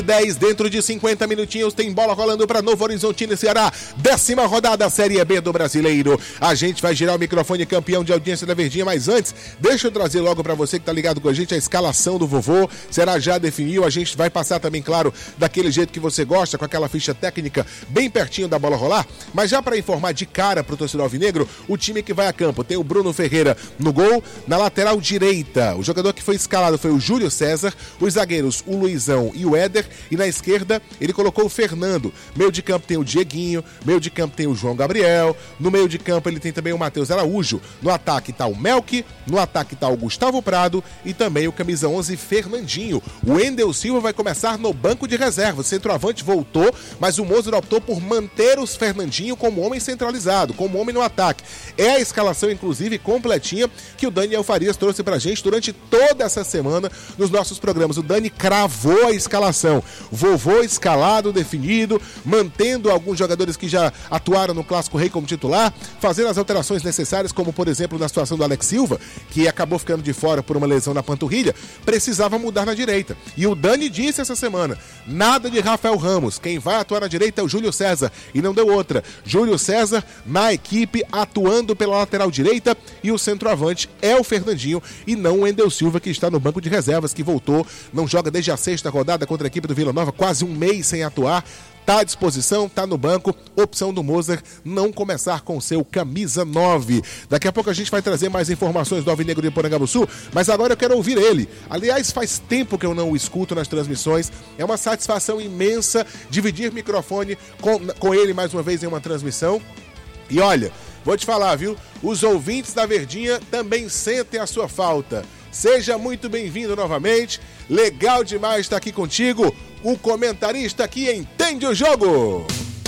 10, dentro de 50 minutinhos tem bola rolando para Novo Horizontino e Ceará, 10ª rodada Série B do Brasileiro. A gente vai girar o microfone campeão de audiência da Verdinha, mas antes, deixa eu trazer logo para você que tá ligado com a gente a escalação do vovô. Ceará já definiu, a gente vai passar também, claro, daquele jeito que você gosta, com aquela ficha técnica bem pertinho da bola rolar, mas já para informar de cara pro torcedor alvinegro, o time que vai a campo tem o Bruno Ferreira no gol, na lateral direita, o jogador que foi escalado foi o Júlio César, os zagueiros o Luizão e o Éder, e na esquerda ele colocou o Fernando. Meio de campo tem o Dieguinho, meio de campo tem o João Gabriel, no meio de campo ele tem também o Matheus Araújo, no ataque tá o Melk, no ataque tá o Gustavo Prado e também o camisa 11 Fernandinho. O Wendel Silva vai começar no banco de reserva, o centroavante voltou, mas o Moser optou por manter os Fernandinho como homem centralizado, como homem no ataque. É a escalação inclusive completinha que o Daniel Farias trouxe pra gente durante toda essa semana nos nossos programas. O Dani cravou a escalação. Vovô escalado, definido, mantendo alguns jogadores que já atuaram no Clássico Rei como titular, fazendo as alterações necessárias, como por exemplo na situação do Alex Silva, que acabou ficando de fora por uma lesão na panturrilha, precisava mudar na direita. E o Dani disse essa semana, nada de Rafael Ramos, quem vai atuar na direita é o Júlio César, e não deu outra. Júlio César na equipe, atuando pela lateral direita, e o centroavante é o Fernandinho, e não o Wendel Silva, que está no banco de reservas, que voltou, não joga desde a 6ª rodada contra a equipe do Vila Nova, quase um mês sem atuar, tá à disposição, tá no banco, opção do Moser não começar com seu camisa 9. Daqui a pouco a gente vai trazer mais informações do Alvinegro de Porangabuçu, mas agora eu quero ouvir ele. Aliás, faz tempo que eu não o escuto nas transmissões, é uma satisfação imensa dividir microfone com ele mais uma vez em uma transmissão. E olha, vou te falar, viu? Os ouvintes da Verdinha também sentem a sua falta. Seja muito bem-vindo novamente. Legal demais estar aqui contigo, o comentarista que entende o jogo.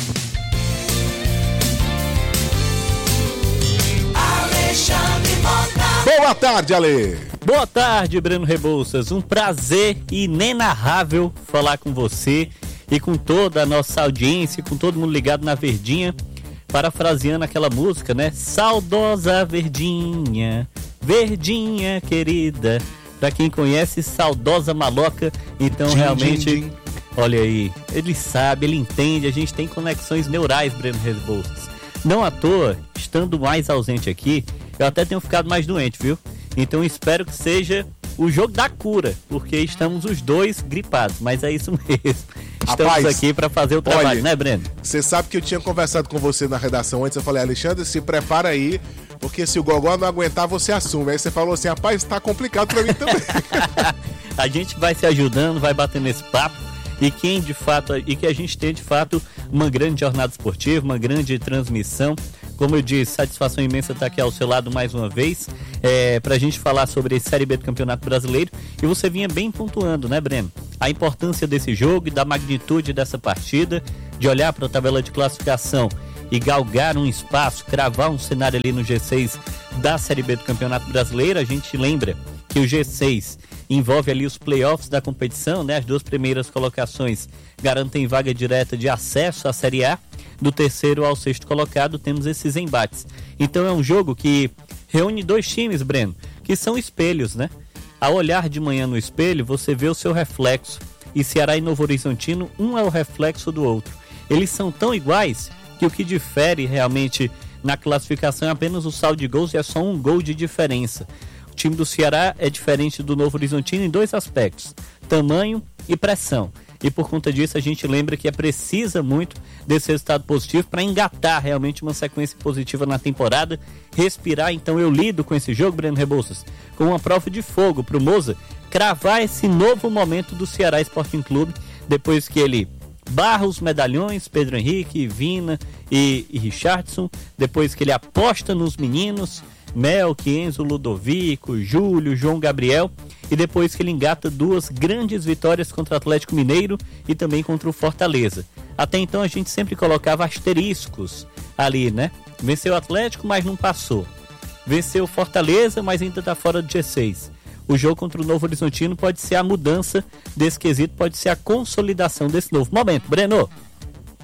Alexandre Mota. Boa tarde, Ale. Boa tarde, Breno Rebouças. Um prazer inenarrável falar com você e com toda a nossa audiência, com todo mundo ligado na Verdinha, parafraseando aquela música, né? Saudosa Verdinha, Verdinha querida. Pra quem conhece, saudosa maloca. Então realmente, olha aí, ele sabe, ele entende, a gente tem conexões neurais, Breno Rebouças. Não à toa, estando mais ausente aqui, eu até tenho ficado mais doente, viu? Então espero que seja o jogo da cura, porque estamos os dois gripados, mas é isso mesmo. Estamos aqui para fazer o trabalho, olha, né, Breno? Você sabe que eu tinha conversado com você na redação antes, eu falei, Alexandre, se prepara aí, porque se o Gogó não aguentar, você assume. Aí você falou assim, rapaz, tá complicado pra mim também. A gente vai se ajudando, vai batendo esse papo, e que a gente tem de fato uma grande jornada esportiva, uma grande transmissão. Como eu disse, satisfação imensa estar aqui ao seu lado mais uma vez, pra gente falar sobre a Série B do Campeonato Brasileiro. E você vinha bem pontuando, né, Breno? A importância desse jogo e da magnitude dessa partida, de olhar para a tabela de classificação e galgar um espaço, cravar um cenário ali no G6 da Série B do Campeonato Brasileiro. A gente lembra que o G6 envolve ali os playoffs da competição, né? As duas primeiras colocações garantem vaga direta de acesso à Série A. Do terceiro ao sexto colocado temos esses embates. Então é um jogo que reúne dois times, Breno, que são espelhos, né? Ao olhar de manhã no espelho, você vê o seu reflexo. E Ceará e Novo Horizontino, um é o reflexo do outro. Eles são tão iguais que o que difere realmente na classificação é apenas o saldo de gols, e é só um gol de diferença. O time do Ceará é diferente do Novo Horizontino em dois aspectos: tamanho e pressão. E por conta disso a gente lembra que precisa muito desse resultado positivo para engatar realmente uma sequência positiva na temporada, respirar. Então eu lido com esse jogo, Breno Rebouças, com uma prova de fogo para o Moza cravar esse novo momento do Ceará Sporting Clube, depois que ele barra os medalhões, Pedro Henrique, Vina e Richardson, depois que ele aposta nos meninos, Melk, Enzo, Ludovico, Júlio, João Gabriel, e depois que ele engata duas grandes vitórias contra o Atlético Mineiro e também contra o Fortaleza. Até então a gente sempre colocava asteriscos ali, né? Venceu o Atlético, mas não passou. Venceu o Fortaleza, mas ainda está fora do G6. O jogo contra o Novo Horizontino pode ser a mudança desse quesito, pode ser a consolidação desse novo momento. Breno?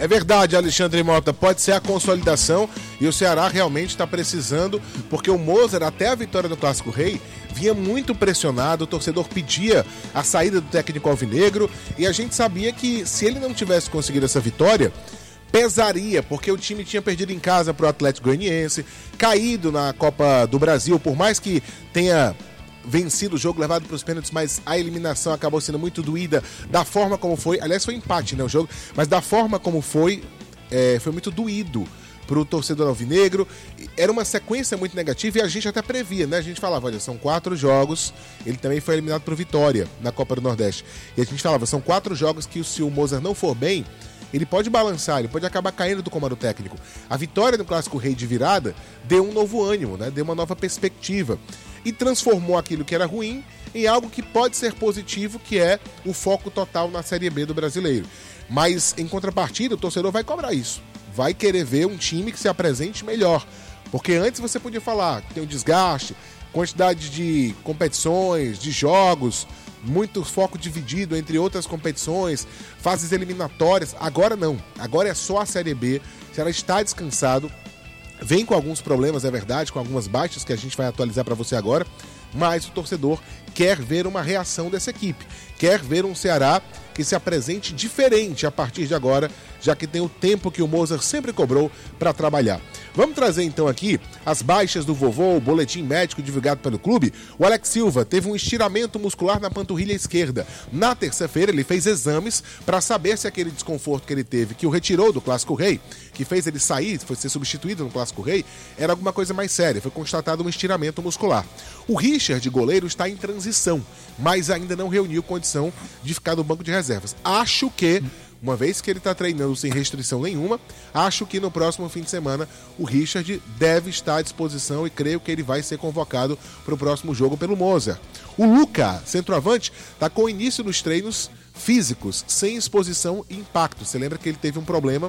É verdade, Alexandre Mota, pode ser a consolidação e o Ceará realmente está precisando, porque o Mozart, até a vitória no Clássico Rei, vinha muito pressionado, o torcedor pedia a saída do técnico alvinegro e a gente sabia que se ele não tivesse conseguido essa vitória, pesaria, porque o time tinha perdido em casa para o Atlético Goianiense, caído na Copa do Brasil, por mais que tenha vencido o jogo, levado para os pênaltis, mas a eliminação acabou sendo muito doída da forma como foi. Aliás, foi empate, né, o jogo, mas da forma como foi muito doído para o torcedor alvinegro. Era uma sequência muito negativa e a gente até previa, né? A gente falava, olha, são 4 jogos, ele também foi eliminado por Vitória na Copa do Nordeste. E a gente falava, são 4 jogos que se o Mozart não for bem, ele pode balançar, ele pode acabar caindo do comando técnico. A vitória no Clássico Rei de virada deu um novo ânimo, né? Deu uma nova perspectiva e transformou aquilo que era ruim em algo que pode ser positivo, que é o foco total na Série B do Brasileiro. Mas, em contrapartida, o torcedor vai cobrar isso. Vai querer ver um time que se apresente melhor. Porque antes você podia falar que tem um desgaste, quantidade de competições, de jogos, muito foco dividido entre outras competições, fases eliminatórias. Agora não, agora é só a Série B, se ela está descansado, vem com alguns problemas, é verdade, com algumas baixas que a gente vai atualizar para você agora, mas o torcedor quer ver uma reação dessa equipe, quer ver um Ceará que se apresente diferente a partir de agora, já que tem o tempo que o Mozart sempre cobrou para trabalhar. Vamos trazer então aqui as baixas do vovô, o boletim médico divulgado pelo clube. O Alex Silva teve um estiramento muscular na panturrilha esquerda. Na terça-feira ele fez exames para saber se aquele desconforto que ele teve, que o retirou do Clássico Rei, que fez ele sair, foi ser substituído no Clássico Rei, era alguma coisa mais séria. Foi constatado um estiramento muscular. O Richard, goleiro, está em transição, mas ainda não reuniu condição de ficar no banco de reservas. Acho que, uma vez que ele está treinando sem restrição nenhuma, acho que no próximo fim de semana o Richard deve estar à disposição e creio que ele vai ser convocado para o próximo jogo pelo Mozart. O Luca, centroavante, está com o início dos treinos físicos, sem exposição e impacto. Você lembra que ele teve um problema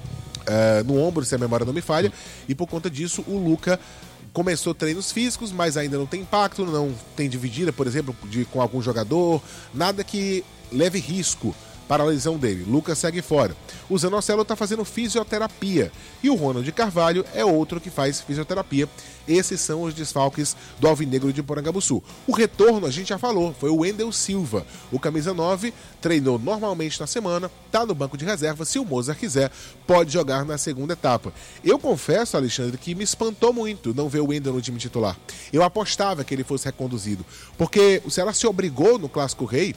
no ombro, se a memória não me falha, e por conta disso o Luca começou treinos físicos, mas ainda não tem impacto, não tem dividida, por exemplo, com algum jogador, nada que leve risco para a lesão dele. Lucas segue fora. O Zanocelo está fazendo fisioterapia e o Ronald Carvalho é outro que faz fisioterapia. Esses são os desfalques do Alvinegro de Porangabuçu. O retorno, a gente já falou, foi o Wendel Silva. O camisa 9 treinou normalmente na semana, está no banco de reserva. Se o Mozart quiser, pode jogar na segunda etapa. Eu confesso, Alexandre, que me espantou muito não ver o Wendel no time titular. Eu apostava que ele fosse reconduzido, porque o Ceará se obrigou no Clássico Rei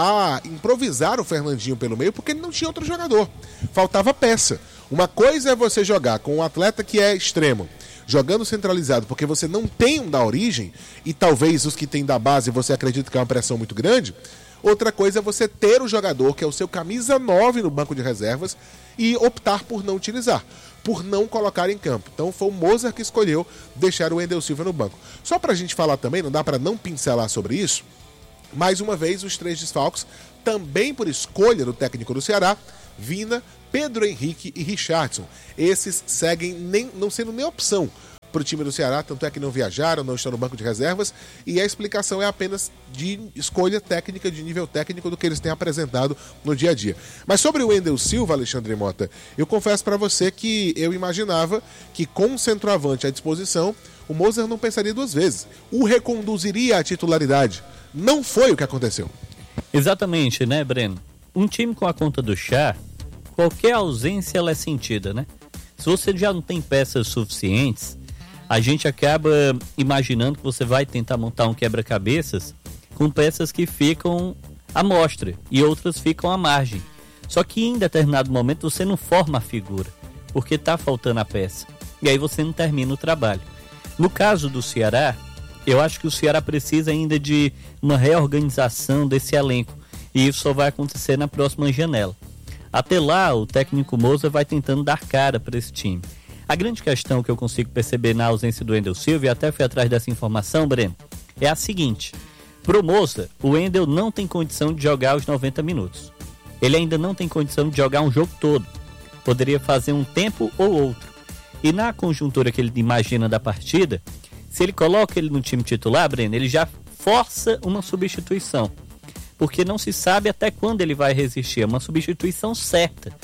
a improvisar o Fernandinho pelo meio porque ele não tinha outro jogador. Faltava peça. Uma coisa é você jogar com um atleta que é extremo, jogando centralizado porque você não tem um da origem e talvez os que tem da base você acredita que é uma pressão muito grande. Outra coisa é você ter o jogador que é o seu camisa 9 no banco de reservas e optar por não utilizar, por não colocar em campo. Então foi o Mozart que escolheu deixar o Wendel Silva no banco. Só pra gente falar também, não dá pra não pincelar sobre isso, mais uma vez, os 3 desfalques, também por escolha do técnico do Ceará, Vina, Pedro Henrique e Richardson. Esses seguem não sendo nem opção para o time do Ceará, tanto é que não viajaram, não estão no banco de reservas, e a explicação é apenas de escolha técnica, de nível técnico do que eles têm apresentado no dia a dia. Mas sobre o Wendel Silva, Alexandre Mota, eu confesso para você que eu imaginava que com o centroavante à disposição, o Mozart não pensaria 2 vezes, o reconduziria à titularidade. Não foi o que aconteceu. Exatamente, né, Breno? Um time com a conta do chá, qualquer ausência ela é sentida, né? Se você já não tem peças suficientes, a gente acaba imaginando que você vai tentar montar um quebra-cabeças com peças que ficam à mostra e outras ficam à margem. Só que em determinado momento você não forma a figura, porque está faltando a peça. E aí você não termina o trabalho. No caso do Ceará, eu acho que o Ceará precisa ainda de uma reorganização desse elenco. E isso só vai acontecer na próxima janela. Até lá, o técnico Mozart vai tentando dar cara para esse time. A grande questão que eu consigo perceber na ausência do Wendel Silva, e até fui atrás dessa informação, Breno, é a seguinte. Pro Mozart, o Wendel não tem condição de jogar os 90 minutos. Ele ainda não tem condição de jogar um jogo todo. Poderia fazer um tempo ou outro. E na conjuntura que ele imagina da partida, se ele coloca ele no time titular, Breno, ele já força uma substituição. Porque não se sabe até quando ele vai resistir. É uma substituição certa.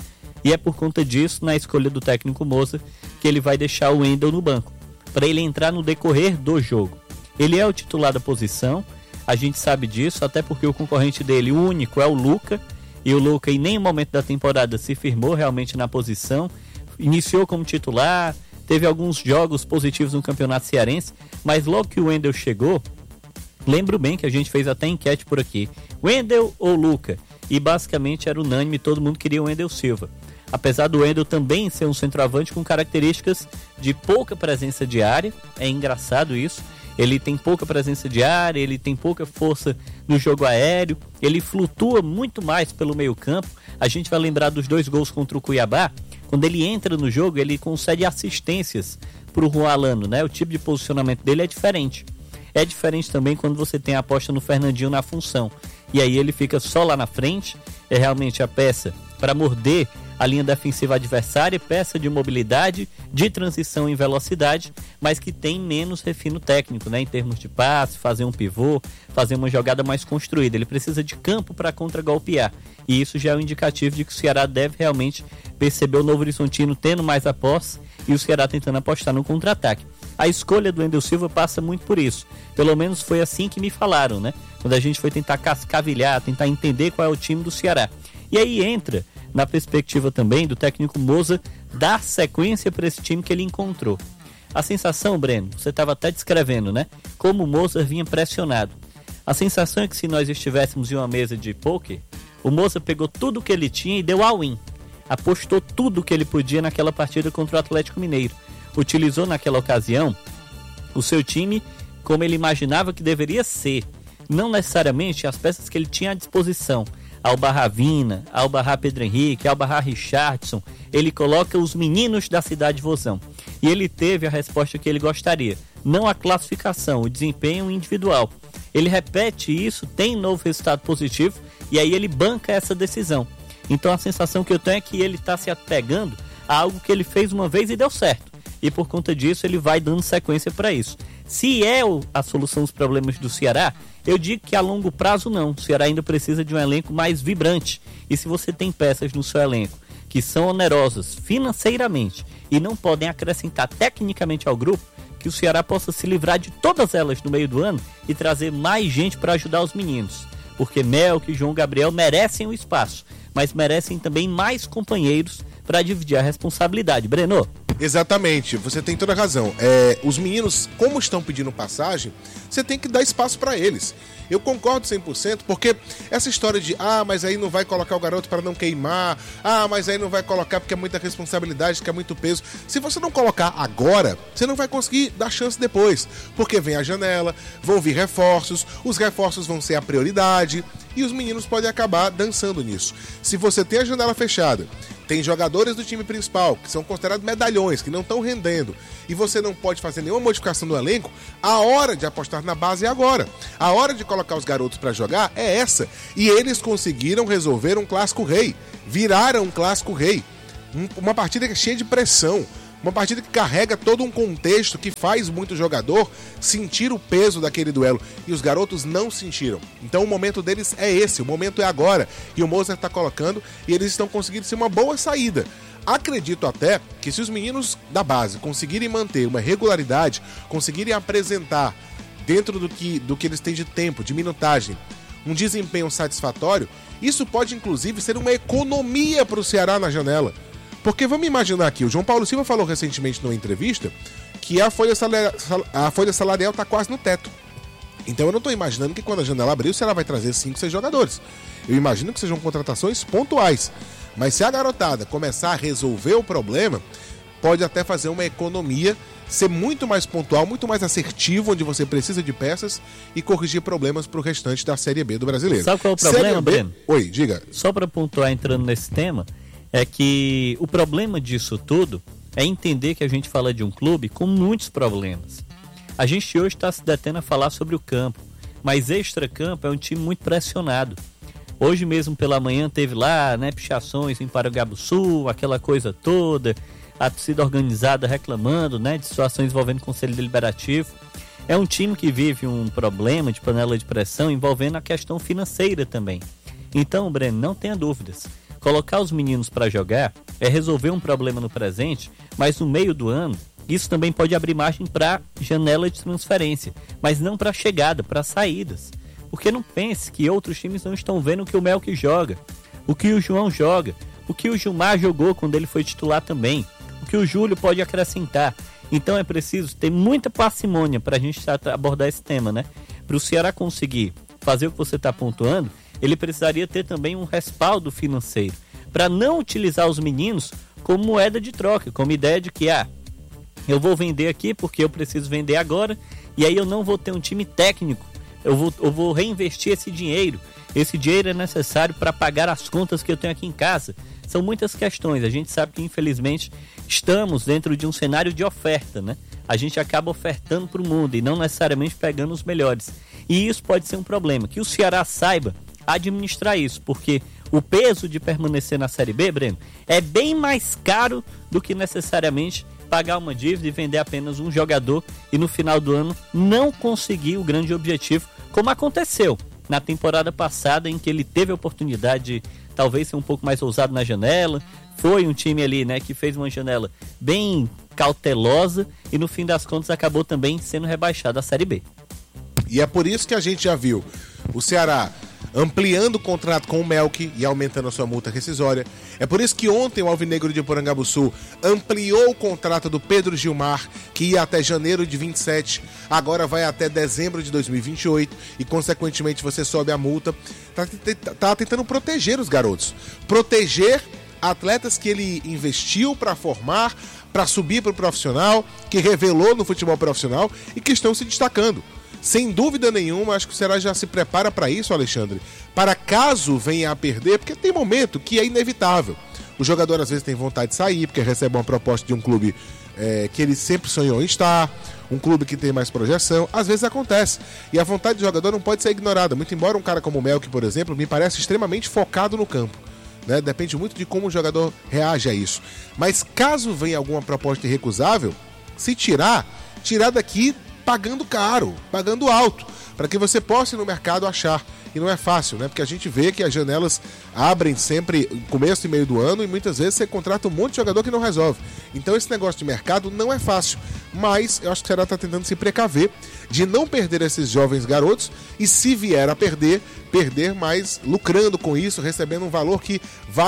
E é por conta disso, na escolha do técnico Moza, que ele vai deixar o Wendel no banco, para ele entrar no decorrer do jogo. Ele é o titular da posição, a gente sabe disso, até porque o concorrente dele, o único, é o Luca, e o Luca em nenhum momento da temporada se firmou realmente na posição, iniciou como titular, teve alguns jogos positivos no Campeonato Cearense, mas logo que o Wendel chegou, lembro bem que a gente fez até enquete por aqui, Wendel ou Luca? E basicamente era unânime, todo mundo queria o Wendel Silva. Apesar do Wendel também ser um centroavante com características de pouca presença de área, é engraçado isso, ele tem pouca presença de área, ele tem pouca força no jogo aéreo, ele flutua muito mais pelo meio campo. A gente vai lembrar dos 2 gols contra o Cuiabá, quando ele entra no jogo, ele concede assistências para o Juan Alano, né? O tipo de posicionamento dele é diferente. É diferente também quando você tem a aposta no Fernandinho na função. E aí ele fica só lá na frente, é realmente a peça para morder a linha defensiva adversária, peça de mobilidade, de transição em velocidade, mas que tem menos refino técnico, né? Em termos de passe, fazer um pivô, fazer uma jogada mais construída. Ele precisa de campo para contragolpear. E isso já é um indicativo de que o Ceará deve realmente perceber o Novo Horizontino tendo mais a posse e o Ceará tentando apostar no contra-ataque. A escolha do Wendel Silva passa muito por isso. Pelo menos foi assim que me falaram, né? Quando a gente foi tentar cascavilhar, tentar entender qual é o time do Ceará. E aí entra na perspectiva também do técnico Moza dar sequência para esse time que ele encontrou. A sensação, Breno, você estava até descrevendo, né? Como o Moza vinha pressionado. A sensação é que se nós estivéssemos em uma mesa de pôquer, o Moza pegou tudo que ele tinha e deu all-in. Apostou tudo que ele podia naquela partida contra o Atlético Mineiro. Utilizou naquela ocasião o seu time como ele imaginava que deveria ser. Não necessariamente as peças que ele tinha à disposição. Albarra Vina, Albarra Pedro Henrique, Albarra Richardson. Ele coloca os meninos da cidade de Vozão. E ele teve a resposta que ele gostaria. Não a classificação, o desempenho individual. Ele repete isso, tem novo resultado positivo e aí ele banca essa decisão. Então a sensação que eu tenho é que ele está se apegando a algo que ele fez uma vez e deu certo. E por conta disso ele vai dando sequência para isso. Se é a solução dos problemas do Ceará, eu digo que a longo prazo não. O Ceará ainda precisa de um elenco mais vibrante. E se você tem peças no seu elenco que são onerosas financeiramente e não podem acrescentar tecnicamente ao grupo, que o Ceará possa se livrar de todas elas no meio do ano e trazer mais gente para ajudar os meninos. Porque Melk e João Gabriel merecem o espaço, mas merecem também mais companheiros para dividir a responsabilidade. Breno? Exatamente, você tem toda a razão. Os meninos, como estão pedindo passagem, você tem que dar espaço para eles. Eu concordo 100%, porque essa história de mas aí não vai colocar o garoto para não queimar, mas aí não vai colocar porque é muita responsabilidade, que é muito peso. Se você não colocar agora, você não vai conseguir dar chance depois, porque vem a janela, vão vir reforços, os reforços vão ser a prioridade e os meninos podem acabar dançando nisso. Se você tem a janela fechada, tem jogadores do time principal que são considerados medalhões, que não estão rendendo, e você não pode fazer nenhuma modificação no elenco, a hora de apostar na base é agora. A hora de colocar os garotos para jogar é essa. E eles conseguiram resolver um clássico rei. Viraram um clássico rei. Uma partida que é cheia de pressão. Uma partida que carrega todo um contexto que faz muito jogador sentir o peso daquele duelo. E os garotos não sentiram. Então o momento deles é esse, o momento é agora. E o Moza está colocando e eles estão conseguindo ser uma boa saída. Acredito até que se os meninos da base conseguirem manter uma regularidade, conseguirem apresentar dentro do que eles têm de tempo, de minutagem, um desempenho satisfatório, isso pode inclusive ser uma economia para o Ceará na janela. Porque vamos imaginar aqui, o João Paulo Silva falou recentemente numa entrevista que a folha salarial está quase no teto. Então eu não estou imaginando que quando a janela abrir o Ceará vai trazer 5, 6 jogadores. Eu imagino que sejam contratações pontuais. Mas se a garotada começar a resolver o problema, pode até fazer uma economia, ser muito mais pontual, muito mais assertivo, onde você precisa de peças e corrigir problemas para o restante da Série B do Brasileiro. Sabe qual é o problema, Breno? Oi, diga. Só para pontuar, entrando nesse tema, é que o problema disso tudo é entender que a gente fala de um clube com muitos problemas. A gente hoje está se detendo a falar sobre o campo, mas extra-campo é um time muito pressionado. Hoje mesmo pela manhã teve lá, né, pichações em Paraguaçu, aquela coisa toda, a torcida organizada reclamando, né, de situações envolvendo o Conselho Deliberativo. É um time que vive um problema de panela de pressão envolvendo a questão financeira também. Então, Breno, não tenha dúvidas. Colocar os meninos para jogar resolver um problema no presente, mas no meio do ano, isso também pode abrir margem para janela de transferência, mas não para chegada, para saídas. Porque não pense que outros times não estão vendo o que o Melk joga, o que o João joga, o que o Gilmar jogou quando ele foi titular também, o que o Júlio pode acrescentar. Então é preciso ter muita parcimônia para a gente abordar esse tema, né? Para o Ceará conseguir fazer o que você está pontuando, ele precisaria ter também um respaldo financeiro, para não utilizar os meninos como moeda de troca, como ideia de que, eu vou vender aqui porque eu preciso vender agora, e aí eu não vou ter um time técnico, eu vou reinvestir esse dinheiro. Esse dinheiro é necessário para pagar as contas que eu tenho aqui em casa. São muitas questões. A gente sabe que, infelizmente, estamos dentro de um cenário de oferta, né? A gente acaba ofertando para o mundo e não necessariamente pegando os melhores. E isso pode ser um problema. Que o Ceará saiba administrar isso, porque o peso de permanecer na Série B, Breno, é bem mais caro do que necessariamente pagar uma dívida e vender apenas um jogador e no final do ano não conseguir o grande objetivo, como aconteceu na temporada passada, em que ele teve a oportunidade de talvez ser um pouco mais ousado na janela. Foi um time ali, né, que fez uma janela bem cautelosa e no fim das contas acabou também sendo rebaixado à Série B. E é por isso que a gente já viu o Ceará ampliando o contrato com o Melk e aumentando a sua multa rescisória. É por isso que ontem o Alvinegro de Porangabuçu ampliou o contrato do Pedro Gilmar, que ia até janeiro de 27, agora vai até dezembro de 2028 e, consequentemente, você sobe a multa. Tá tentando proteger os garotos, proteger atletas que ele investiu para formar, para subir para o profissional, que revelou no futebol profissional e que estão se destacando. Sem dúvida nenhuma, acho que o Ceará já se prepara para isso, Alexandre, para caso venha a perder, porque tem momento que é inevitável. O jogador às vezes tem vontade de sair, porque recebe uma proposta de um clube que ele sempre sonhou em estar, um clube que tem mais projeção, às vezes acontece. E a vontade do jogador não pode ser ignorada, muito embora um cara como o Melk, por exemplo, me parece extremamente focado no campo. Né? Depende muito de como o jogador reage a isso. Mas caso venha alguma proposta irrecusável, se tirar daqui pagando caro, pagando alto, para que você possa ir no mercado achar. E não é fácil, né? Porque a gente vê que as janelas abrem sempre no começo e meio do ano e muitas vezes você contrata um monte de jogador que não resolve. Então esse negócio de mercado não é fácil, mas eu acho que o Ceará está tentando se precaver de não perder esses jovens garotos e, se vier a perder mais lucrando com isso, recebendo um valor que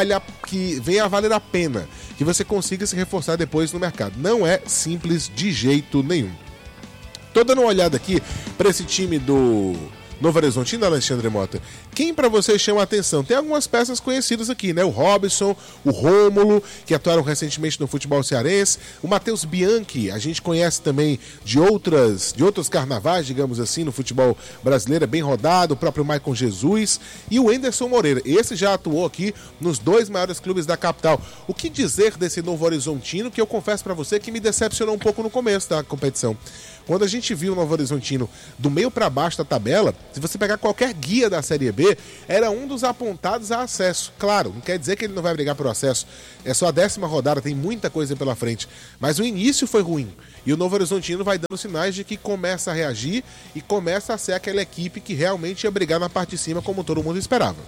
venha a valer a pena, que você consiga se reforçar depois no mercado. Não é simples de jeito nenhum. Tô dando uma olhada aqui para esse time do Novo Horizontino, Alexandre Mota. Quem para você chama a atenção? Tem algumas peças conhecidas aqui, né? O Robson, o Rômulo, que atuaram recentemente no futebol cearense. O Matheus Bianchi, a gente conhece também de outros carnavais, digamos assim, no futebol brasileiro, é bem rodado. O próprio Maicon Jesus e o Enderson Moreira. Esse já atuou aqui nos 2 maiores clubes da capital. O que dizer desse Novo Horizontino, que eu confesso para você que me decepcionou um pouco no começo da competição. Quando a gente viu o Novo Horizontino do meio para baixo da tabela, se você pegar qualquer guia da Série B, era um dos apontados a acesso. Claro, não quer dizer que ele não vai brigar por acesso. É só a 10ª rodada, tem muita coisa pela frente. Mas o início foi ruim. E o Novo Horizontino vai dando sinais de que começa a reagir e começa a ser aquela equipe que realmente ia brigar na parte de cima, como todo mundo esperava.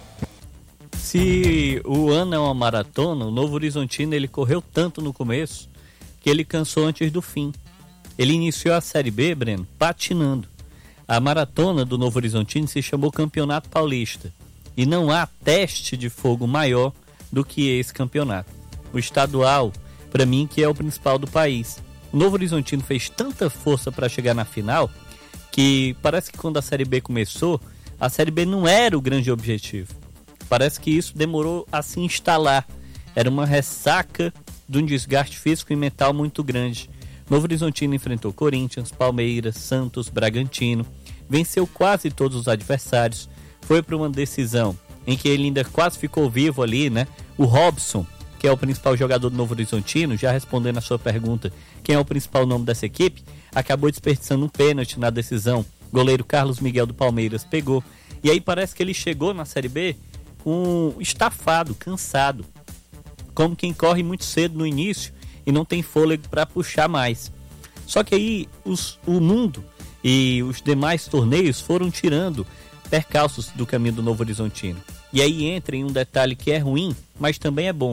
Se o ano é uma maratona, o Novo Horizontino ele correu tanto no começo que ele cansou antes do fim. Ele iniciou a Série B, Breno, patinando. A maratona do Novo Horizontino se chamou Campeonato Paulista. E não há teste de fogo maior do que esse campeonato. O estadual, para mim, que é o principal do país. O Novo Horizontino fez tanta força para chegar na final que parece que quando a Série B começou, a Série B não era o grande objetivo. Parece que isso demorou a se instalar. Era uma ressaca de um desgaste físico e mental muito grande. Novo Horizontino enfrentou Corinthians, Palmeiras, Santos, Bragantino, venceu quase todos os adversários, foi para uma decisão em que ele ainda quase ficou vivo ali, né? O Robson, que é o principal jogador do Novo Horizontino, já respondendo a sua pergunta, quem é o principal nome dessa equipe, acabou desperdiçando um pênalti na decisão. O goleiro Carlos Miguel do Palmeiras pegou. E aí parece que ele chegou na Série B estafado, cansado, como quem corre muito cedo no início e não tem fôlego para puxar mais. Só que aí o mundo e os demais torneios foram tirando percalços do caminho do Novo Horizontino. E aí entra em um detalhe que é ruim, mas também é bom.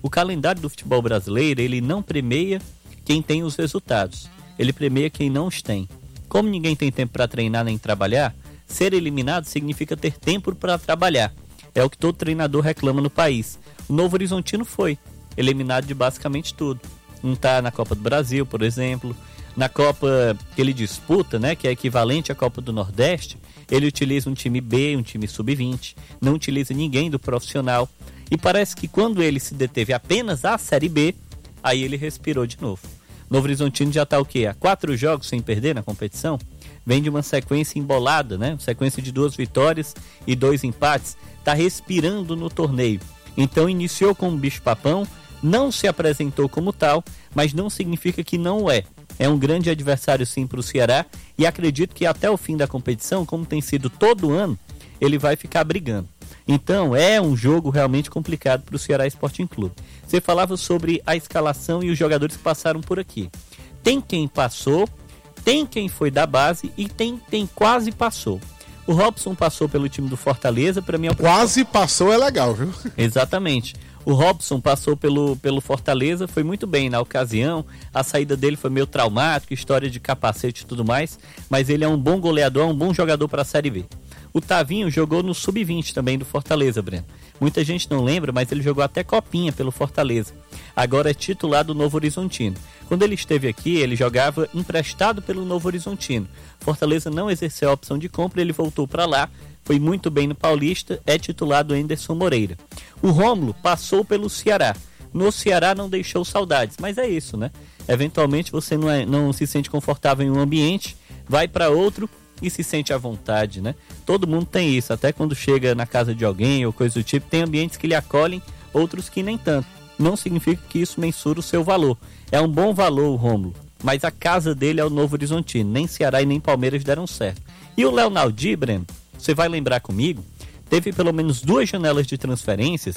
O calendário do futebol brasileiro, ele não premia quem tem os resultados. Ele premia quem não os tem. Como ninguém tem tempo para treinar nem trabalhar, ser eliminado significa ter tempo para trabalhar. É o que todo treinador reclama no país. O Novo Horizontino foi eliminado de basicamente tudo. Não está na Copa do Brasil, por exemplo. Na Copa que ele disputa, né, que é equivalente à Copa do Nordeste, ele utiliza um time B, um time sub-20, não utiliza ninguém do profissional. E parece que quando ele se deteve apenas à Série B, aí ele respirou de novo. Novo Horizontino já está o quê? Há 4 jogos sem perder na competição? Vem de uma sequência embolada, né? Sequência de 2 vitórias e 2 empates. Está respirando no torneio. Então iniciou como bicho-papão, não se apresentou como tal, mas não significa que não é. É um grande adversário sim para o Ceará e acredito que até o fim da competição, como tem sido todo ano, ele vai ficar brigando. Então é um jogo realmente complicado para o Ceará Sporting Clube. Você falava sobre a escalação e os jogadores que passaram por aqui. Tem quem passou, tem quem foi da base e tem quase passou. O Robson passou pelo time do Fortaleza, para mim é o quase passou é legal, viu? Exatamente. O Robson passou pelo Fortaleza, foi muito bem na ocasião, a saída dele foi meio traumática, história de capacete e tudo mais, mas ele é um bom goleador, um bom jogador para a Série B. O Tavinho jogou no Sub-20 também do Fortaleza, Breno. Muita gente não lembra, mas ele jogou até copinha pelo Fortaleza. Agora é titular do Novo Horizontino. Quando ele esteve aqui, ele jogava emprestado pelo Novo Horizontino. Fortaleza não exerceu a opção de compra, ele voltou para lá, foi muito bem no Paulista, é titular do Anderson Moreira. O Rômulo passou pelo Ceará. No Ceará não deixou saudades, mas é isso, né? Eventualmente você não se sente confortável em um ambiente, vai para outro e se sente à vontade, né? Todo mundo tem isso, até quando chega na casa de alguém ou coisa do tipo, tem ambientes que lhe acolhem, outros que nem tanto. Não significa que isso mensura o seu valor. É um bom valor o Rômulo, mas a casa dele é o Novo Horizontino. Nem Ceará e nem Palmeiras deram certo. E o Léo Naldi, Breno, você vai lembrar comigo, teve pelo menos 2 janelas de transferências,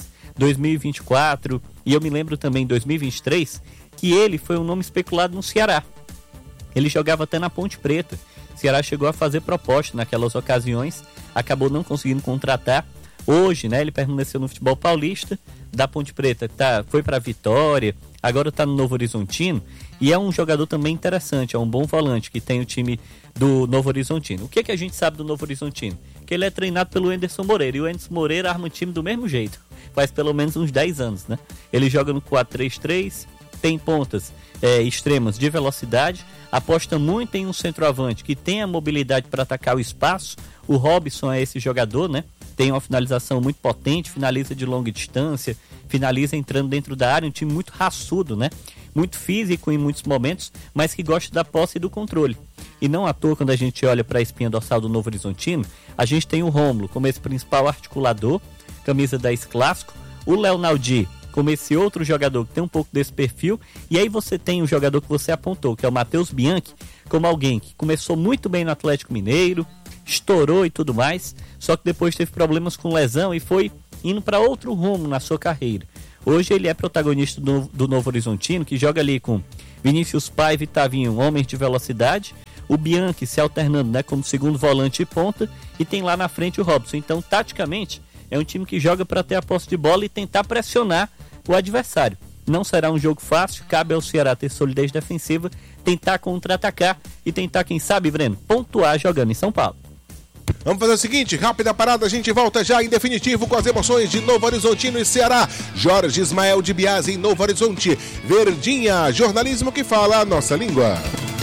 2024 e eu me lembro também 2023, que ele foi um nome especulado no Ceará. Ele jogava até na Ponte Preta. O Ceará chegou a fazer proposta naquelas ocasiões, acabou não conseguindo contratar. Hoje, né, ele permaneceu no futebol paulista, da Ponte Preta, foi para Vitória, agora está no Novo Horizontino, e é um jogador também interessante, é um bom volante que tem o time do Novo Horizontino. O que a gente sabe do Novo Horizontino? Que ele é treinado pelo Anderson Moreira, e o Anderson Moreira arma o time do mesmo jeito, faz pelo menos uns 10 anos, né? Ele joga no 4-3-3, tem pontas extremas de velocidade, aposta muito em um centroavante que tem a mobilidade para atacar o espaço. O Robson é esse jogador, né? Tem uma finalização muito potente, finaliza de longa distância, finaliza entrando dentro da área, um time muito raçudo, né? Muito físico em muitos momentos, mas que gosta da posse e do controle. E não à toa, quando a gente olha para a espinha dorsal do Novo Horizontino, a gente tem o Rômulo como esse principal articulador, camisa 10 clássico, o Léo Naldi como esse outro jogador que tem um pouco desse perfil, e aí você tem o jogador que você apontou, que é o Matheus Bianchi, como alguém que começou muito bem no Atlético Mineiro, estourou e tudo mais, só que depois teve problemas com lesão e foi indo para outro rumo na sua carreira. Hoje ele é protagonista do Novo Horizontino, que joga ali com Vinícius Paiva e Tavinho, homens de velocidade, o Bianchi se alternando, né, como segundo volante e ponta, e tem lá na frente o Robson. Então, taticamente, é um time que joga para ter a posse de bola e tentar pressionar o adversário. Não será um jogo fácil, cabe ao Ceará ter solidez defensiva, tentar contra-atacar e tentar, quem sabe, Breno, pontuar jogando em São Paulo. Vamos fazer o seguinte, rápida parada, a gente volta já em definitivo com as emoções de Novo Horizontino e Ceará. Jorge Ismael de Biase em Novo Horizonte. Verdinha, jornalismo que fala a nossa língua.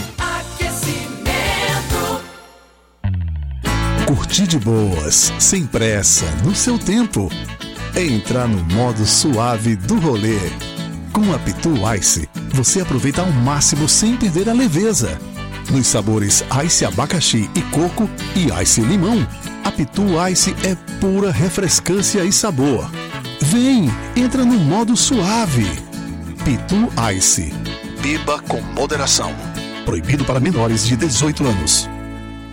Curtir de boas, sem pressa, no seu tempo. Entrar no modo suave do rolê. Com a Pitu Ice, você aproveita ao máximo sem perder a leveza. Nos sabores Ice Abacaxi e Coco e Ice Limão, a Pitu Ice é pura refrescância e sabor. Vem, entra no modo suave. Pitu Ice. Beba com moderação. Proibido para menores de 18 anos.